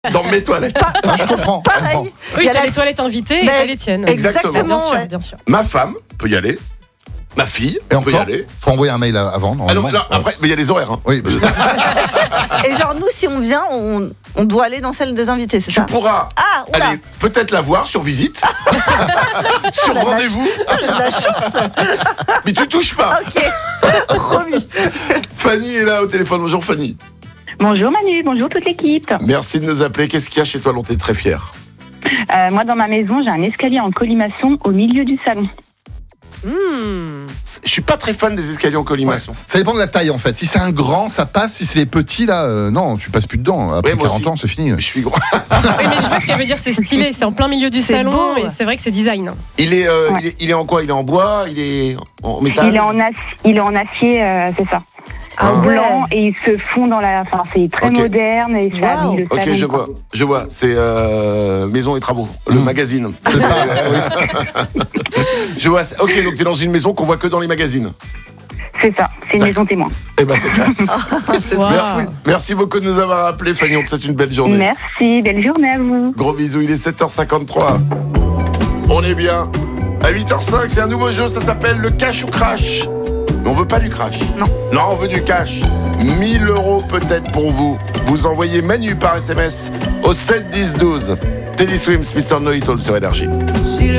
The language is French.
dans mes toilettes. Ah, je comprends. Pareil. Oui, Il y a t'as la- les toilettes invitées et Ben, t'as les tiennes. Exactement. Bien sûr, ouais. bien sûr. Ma femme peut y aller. Ma fille Et peut y encore, aller. faut envoyer un mail avant. Alors, normalement. après, mais il y a les horaires. Hein. Oui, Et genre, nous, si on vient, on doit aller dans celle des invités, c'est Tu ça? pourras Ah, oula. aller peut-être la voir sur visite, sur La rendez-vous, La chance. mais tu touches pas. Ok, promis. Fanny est là au téléphone. Bonjour Fanny. Bonjour Manu, bonjour toute l'équipe. Merci de nous appeler. Qu'est-ce qu'il y a chez toi dont tu es très fière? Moi dans ma maison, j'ai un escalier en colimaçon au milieu du salon. Je suis pas très fan des escaliers en Ouais, colimaçon. ça dépend de la taille en fait. Si c'est un grand, ça passe. Si c'est les petits là, non, tu passes plus dedans. Après Ouais, moi 40 aussi. ans, c'est fini. Je suis grand. Oui, mais je vois ce qu'elle veut dire, c'est stylé, c'est en plein milieu du C'est salon beau. et c'est vrai que c'est design. Il est, Ouais. il est en quoi? Il est en bois? Il est en métal? Il est en acier, c'est ça. Ah En ouais. blanc et il se fond dans la. Enfin, c'est très Ok. moderne et ça Wow. habille le Ok, salon. je quoi. vois. Je vois. C'est Maison et Travaux, le magazine. C'est ça. Je vois. Ok, donc t'es dans une maison qu'on voit que dans les magazines. C'est ça, c'est une maison témoin. Eh ben c'est classe. Waouh. Merci beaucoup de nous avoir appelés, Fanny. On te souhaite une belle journée. Merci, belle journée à vous. Gros bisous, il est 7h53. On est bien. À 8h05, c'est un nouveau jeu, ça s'appelle le cash ou crash. Mais on veut pas du crash. Non. Non, on veut du cash. 1000 € peut-être pour vous. Vous envoyez Manu par SMS au 7 10 12. Teddy Swims, Mr. Know It All sur Énergie.